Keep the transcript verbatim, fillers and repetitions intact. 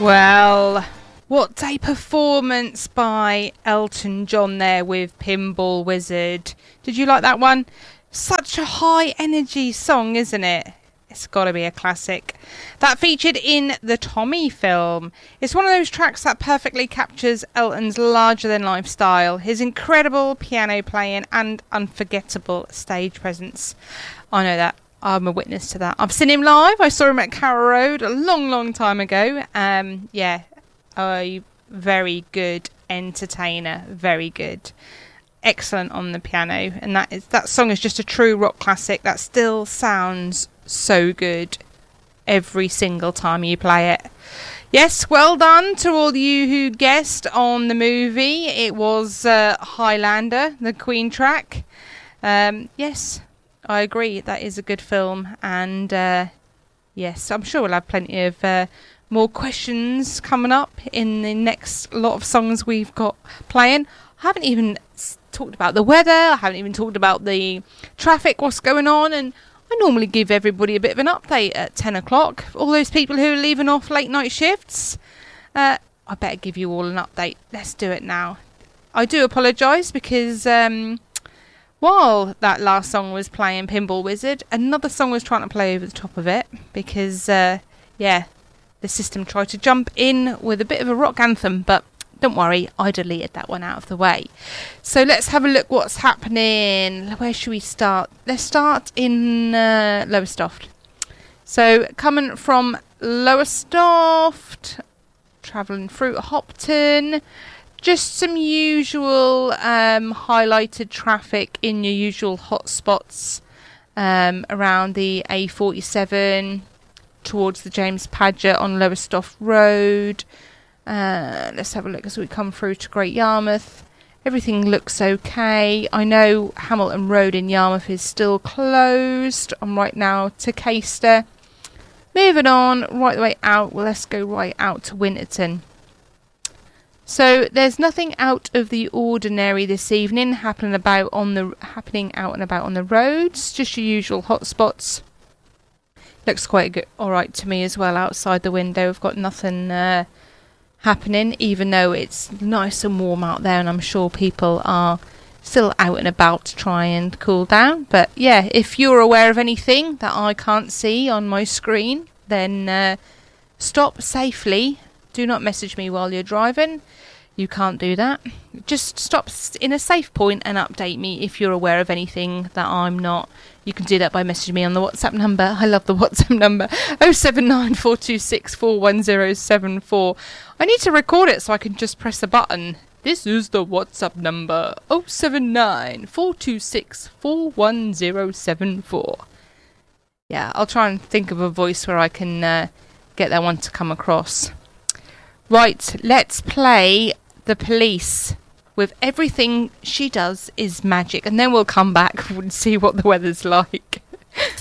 Well, what a performance by Elton John there with Pinball Wizard. Did you like that one? Such a high energy song, isn't it? It's got to be a classic. That featured in the Tommy film. It's one of those tracks that perfectly captures Elton's larger-than-life style, his incredible piano playing and unforgettable stage presence. I know that. I'm a witness to that. I've seen him live. I saw him at Carrow Road a long, long time ago. Um, yeah, a very good entertainer. Very good. Excellent on the piano. And that is that song is just a true rock classic that still sounds so good every single time you play it. Yes, well done to all you who guessed on the movie. It was uh, Highlander, the Queen track. Um, yes, I agree. That is a good film. And uh, yes, I'm sure we'll have plenty of uh, more questions coming up in the next lot of songs we've got playing. I haven't even talked about the weather. I haven't even talked about the traffic, what's going on. And I normally give everybody a bit of an update at ten o'clock. All those people who are leaving off late night shifts, uh, I better give you all an update. Let's do it now. I do apologise because um, while that last song was playing Pinball Wizard, another song was trying to play over the top of it because, uh, yeah, the system tried to jump in with a bit of a rock anthem, but don't worry, I deleted that one out of the way. So let's have a look what's happening. Where should we start? Let's start in uh, Lowestoft. So coming from Lowestoft, travelling through Hopton, just some usual um, highlighted traffic in your usual hotspots um, around the A forty-seven towards the James Paget on Lowestoft Road. Uh, let's have a look as we come through to Great Yarmouth. Everything looks okay. I know Hamilton Road in Yarmouth is still closed. I'm right now to Caister. Moving on right the way out. Well, let's go right out to Winterton. So there's nothing out of the ordinary this evening happening about on the happening out and about on the roads. Just your usual hotspots. Looks quite good, all right to me as well. Outside the window, I've got nothing Uh, happening, even though it's nice and warm out there, and I'm sure people are still out and about to try and cool down. But yeah, if you're aware of anything that I can't see on my screen, then uh, stop safely. Do not message me while you're driving. You can't do that. Just stop in a safe point and update me if you're aware of anything that I'm not. You can do that by messaging me on the WhatsApp number. I love the WhatsApp number. oh seven nine, four two six, four one zero seven four. I need to record it so I can just press a button. This is the WhatsApp number. oh seven nine, four two six, four one zero seven four. Yeah, I'll try and think of a voice where I can uh, get that one to come across. Right, let's play The Police with Everything She Does Is Magic, and then we'll come back and see what the weather's like.